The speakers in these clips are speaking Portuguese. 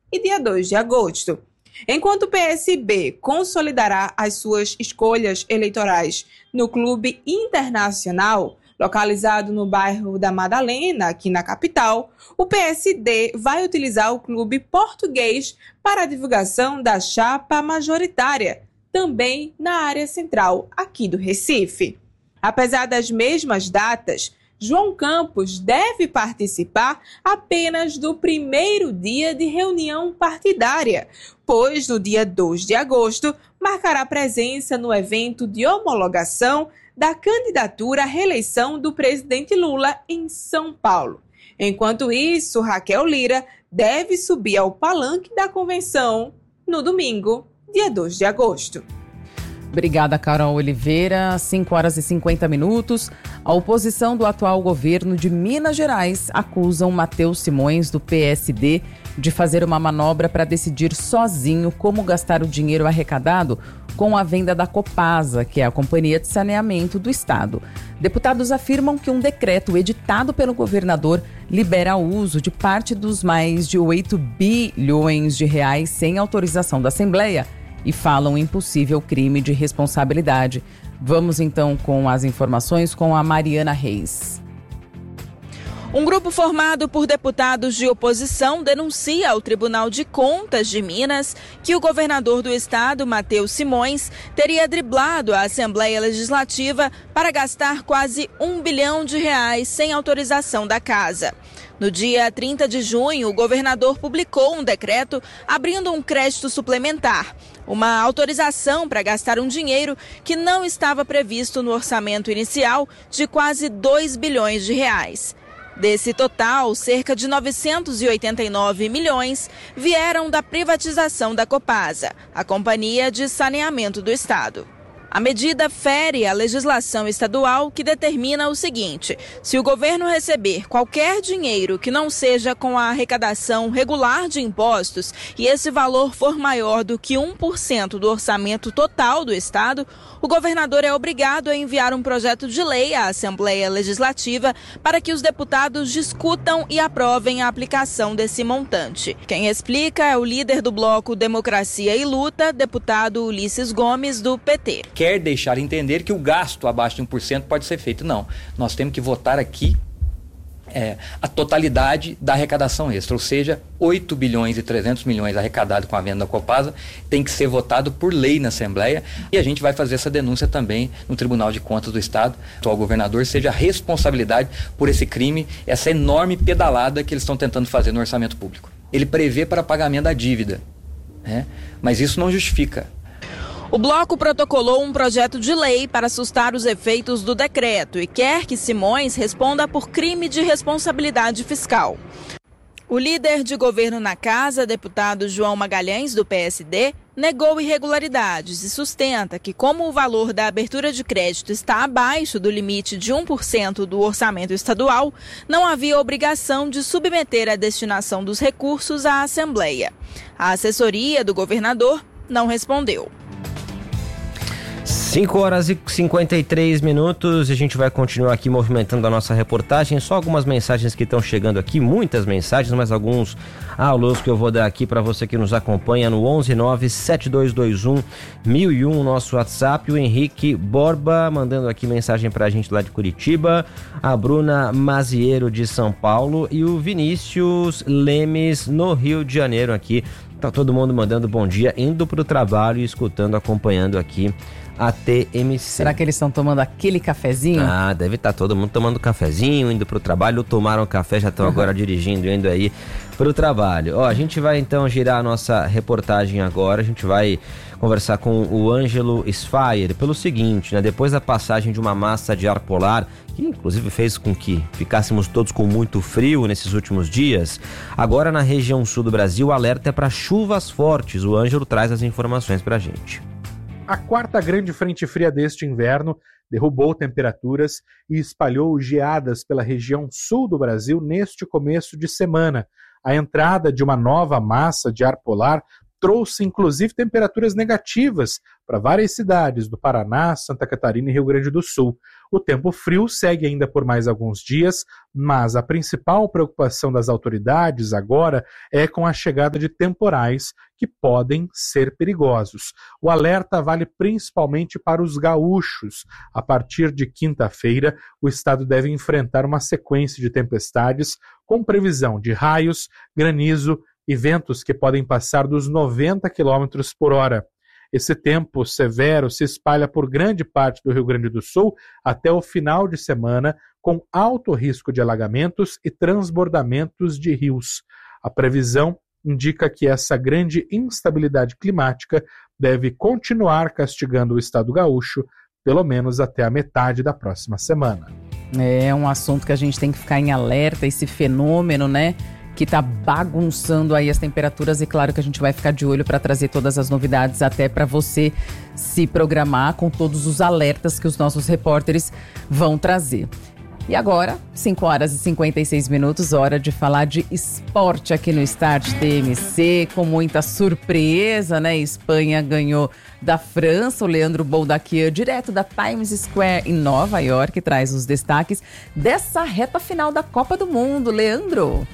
e dia 2 de agosto. Enquanto o PSB consolidará as suas escolhas eleitorais no Clube Internacional, localizado no bairro da Madalena, aqui na capital, o PSD vai utilizar o Clube Português para a divulgação da chapa majoritária, também na área central, aqui do Recife. Apesar das mesmas datas, João Campos deve participar apenas do primeiro dia de reunião partidária, pois no dia 2 de agosto marcará presença no evento de homologação da candidatura à reeleição do presidente Lula em São Paulo. Enquanto isso, Raquel Lira deve subir ao palanque da convenção no domingo, dia 2 de agosto. Obrigada, Carol Oliveira. 5h50. A oposição do atual governo de Minas Gerais acusa Matheus Simões, do PSD, de fazer uma manobra para decidir sozinho como gastar o dinheiro arrecadado com a venda da Copasa, que é a Companhia de Saneamento do Estado. Deputados afirmam que um decreto editado pelo governador libera o uso de parte dos mais de 8 bilhões de reais sem autorização da Assembleia e falam em possível crime de responsabilidade. Vamos então com as informações com a Mariana Reis. Um grupo formado por deputados de oposição denuncia ao Tribunal de Contas de Minas que o governador do estado, Matheus Simões, teria driblado a Assembleia Legislativa para gastar quase R$1 bilhão sem autorização da casa. No dia 30 de junho, o governador publicou um decreto abrindo um crédito suplementar, uma autorização para gastar um dinheiro que não estava previsto no orçamento inicial de quase R$2 bilhões. Desse total, cerca de 989 milhões vieram da privatização da Copasa, a Companhia de Saneamento do Estado. A medida fere a legislação estadual que determina o seguinte: se o governo receber qualquer dinheiro que não seja com a arrecadação regular de impostos e esse valor for maior do que 1% do orçamento total do estado, o governador é obrigado a enviar um projeto de lei à Assembleia Legislativa para que os deputados discutam e aprovem a aplicação desse montante. Quem explica é o líder do bloco Democracia e Luta, deputado Ulisses Gomes, do PT. Quer deixar entender que o gasto abaixo de 1% pode ser feito. Não, nós temos que votar aqui a totalidade da arrecadação extra, ou seja, 8 bilhões e 300 milhões arrecadado com a venda da Copasa tem que ser votado por lei na Assembleia, e a gente vai fazer essa denúncia também no Tribunal de Contas do Estado. O atual governador seja a responsabilidade por esse crime, essa enorme pedalada que eles estão tentando fazer no orçamento público. Ele prevê para pagamento da dívida, mas isso não justifica. O bloco protocolou um projeto de lei para assustar os efeitos do decreto e quer que Simões responda por crime de responsabilidade fiscal. O líder de governo na casa, deputado João Magalhães, do PSD, negou irregularidades e sustenta que, como o valor da abertura de crédito está abaixo do limite de 1% do orçamento estadual, não havia obrigação de submeter a destinação dos recursos à Assembleia. A assessoria do governador não respondeu. 5h53, a gente vai continuar aqui movimentando a nossa reportagem. Só algumas mensagens que estão chegando aqui, muitas mensagens, mas alguns alôs que eu vou dar aqui para você que nos acompanha no 11972211001, nosso WhatsApp. O Henrique Borba mandando aqui mensagem pra gente lá de Curitiba, a Bruna Maziero de São Paulo e o Vinícius Lemes no Rio de Janeiro aqui. Tá todo mundo mandando bom dia, indo pro trabalho e escutando, acompanhando aqui a TMC. Será que eles estão tomando aquele cafezinho? Ah, deve estar todo mundo tomando cafezinho, indo pro trabalho, ou tomaram café, já estão agora dirigindo, indo aí pro trabalho. A gente vai então girar a nossa reportagem agora, a gente vai conversar com o Ângelo Sfaier pelo seguinte, depois da passagem de uma massa de ar polar, que inclusive fez com que ficássemos todos com muito frio nesses últimos dias, agora na região sul do Brasil o alerta é para chuvas fortes. O Ângelo traz as informações pra gente. A quarta grande frente fria deste inverno derrubou temperaturas e espalhou geadas pela região sul do Brasil neste começo de semana. A entrada de uma nova massa de ar polar trouxe inclusive temperaturas negativas para várias cidades do Paraná, Santa Catarina e Rio Grande do Sul. O tempo frio segue ainda por mais alguns dias, mas a principal preocupação das autoridades agora é com a chegada de temporais que podem ser perigosos. O alerta vale principalmente para os gaúchos. A partir de quinta-feira, o estado deve enfrentar uma sequência de tempestades com previsão de raios, granizo e ventos que podem passar dos 90 km por hora. Esse tempo severo se espalha por grande parte do Rio Grande do Sul até o final de semana, com alto risco de alagamentos e transbordamentos de rios. A previsão indica que essa grande instabilidade climática deve continuar castigando o estado gaúcho, pelo menos até a metade da próxima semana. É um assunto que a gente tem que ficar em alerta, esse fenômeno, né? Que está bagunçando aí as temperaturas, e claro que a gente vai ficar de olho para trazer todas as novidades, até para você se programar com todos os alertas que os nossos repórteres vão trazer. E agora, 5 horas e 56 minutos, hora de falar de esporte aqui no Start TMC, com muita surpresa, né? Espanha ganhou da França, o Leandro Boldaquian, direto da Times Square em Nova York, traz os destaques dessa reta final da Copa do Mundo. Leandro.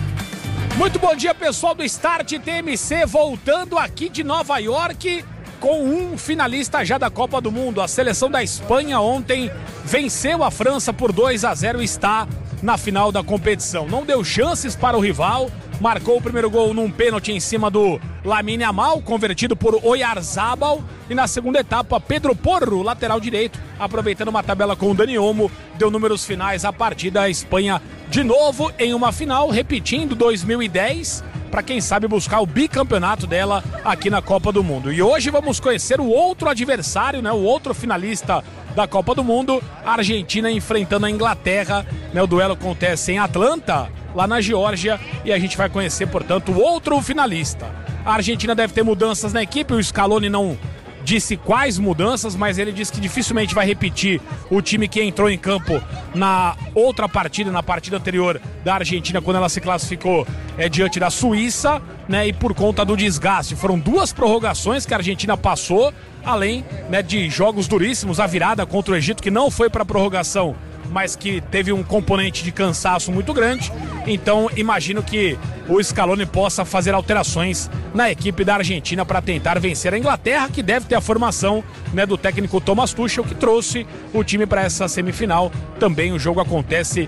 Muito bom dia, pessoal do Start TMC, voltando aqui de Nova York com um finalista já da Copa do Mundo. A seleção da Espanha ontem venceu a França por 2-0 e está na final da competição. Não deu chances para o rival, marcou o primeiro gol num pênalti em cima do Lamine Yamal, convertido por Oyarzabal. E na segunda etapa, Pedro Porro, lateral direito, aproveitando uma tabela com o Dani Olmo, deu números finais à partida. A Espanha de novo em uma final, repetindo 2010, para quem sabe buscar o bicampeonato dela aqui na Copa do Mundo. E hoje vamos conhecer o outro adversário, né, o outro finalista da Copa do Mundo, a Argentina enfrentando a Inglaterra, né, o duelo acontece em Atlanta, lá na Geórgia, e a gente vai conhecer, portanto, o outro finalista. A Argentina deve ter mudanças na equipe, o Scaloni não disse quais mudanças, mas ele disse que dificilmente vai repetir o time que entrou em campo na outra partida, na partida anterior da Argentina, quando ela se classificou diante da Suíça, né, e por conta do desgaste. Foram 2 prorrogações que a Argentina passou, além, né, de jogos duríssimos, a virada contra o Egito, que não foi para prorrogação, mas que teve um componente de cansaço muito grande. Então imagino que o Scaloni possa fazer alterações na equipe da Argentina para tentar vencer a Inglaterra, que deve ter a formação, né, do técnico Thomas Tuchel, que trouxe o time para essa semifinal. Também o jogo acontece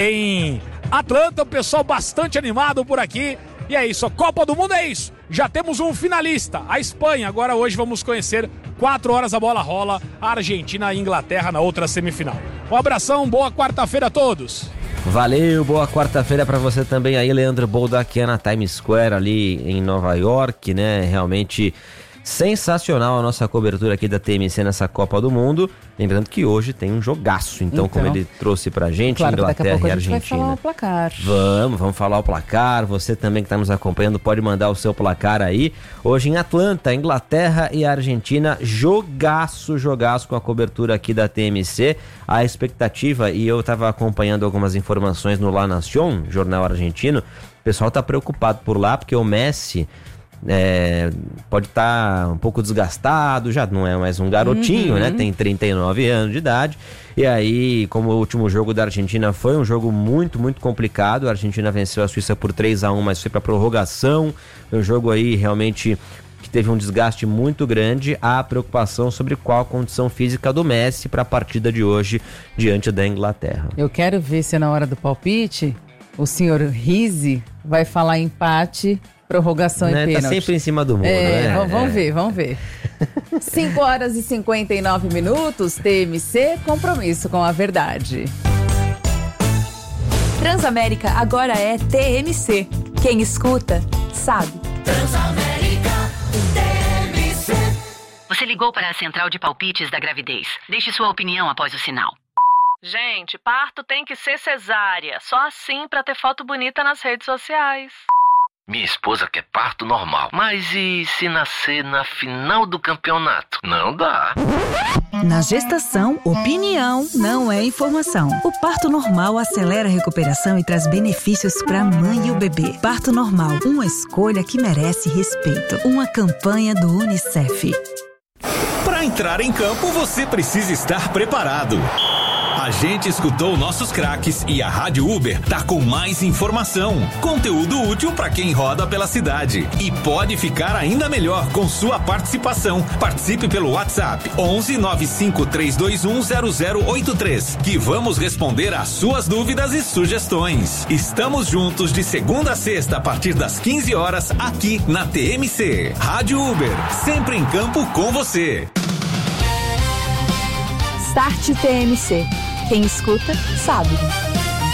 em Atlanta, o pessoal bastante animado por aqui. E é isso, a Copa do Mundo é isso. Já temos um finalista, a Espanha. Agora hoje vamos conhecer, 4 horas a bola rola, a Argentina e a Inglaterra na outra semifinal. Um abração, boa quarta-feira a todos. Valeu, boa quarta-feira para você também aí, Leandro Boldaquian, na Times Square ali em Nova York, né? Realmente sensacional a nossa cobertura aqui da TMC nessa Copa do Mundo. Lembrando que hoje tem um jogaço, então como ele trouxe pra gente, claro, Inglaterra e Argentina. Vai falar o placar. Vamos falar o placar. Você também que está nos acompanhando pode mandar o seu placar aí. Hoje em Atlanta, Inglaterra e Argentina, jogaço com a cobertura aqui da TMC. A expectativa, e eu estava acompanhando algumas informações no La Nación, jornal argentino, o pessoal está preocupado por lá porque o Messi pode estar um pouco desgastado, já não é mais um garotinho, né? Tem 39 anos de idade. E aí, como o último jogo da Argentina foi um jogo muito, muito complicado, a Argentina venceu a Suíça por 3-1, mas foi para prorrogação. Foi um jogo aí realmente que teve um desgaste muito grande. Há preocupação sobre qual a condição física do Messi para a partida de hoje diante da Inglaterra. Eu quero ver se na hora do palpite o senhor Rizzi vai falar empate, prorrogação e pênalti. Tá sempre em cima do muro, né? Vamos ver. 5 horas e 59 minutos, TMC, compromisso com a verdade. Transamérica agora é TMC. Quem escuta, sabe. Transamérica, TMC. Você ligou para a central de palpites da gravidez. Deixe sua opinião após o sinal. Gente, parto tem que ser cesárea. Só assim pra ter foto bonita nas redes sociais. Minha esposa quer parto normal. Mas e se nascer na final do campeonato? Não dá. Na gestação, opinião não é informação. O parto normal acelera a recuperação e traz benefícios para a mãe e o bebê. Parto normal, uma escolha que merece respeito. Uma campanha do UNICEF. Para entrar em campo, você precisa estar preparado. A gente escutou nossos craques e a Rádio Uber tá com mais informação, conteúdo útil para quem roda pela cidade e pode ficar ainda melhor com sua participação. Participe pelo WhatsApp 11 95 321 0083 que vamos responder às suas dúvidas e sugestões. Estamos juntos de segunda a sexta a partir das 15 horas aqui na TMC. Rádio Uber, sempre em campo com você. Start TMC. Quem escuta, sabe.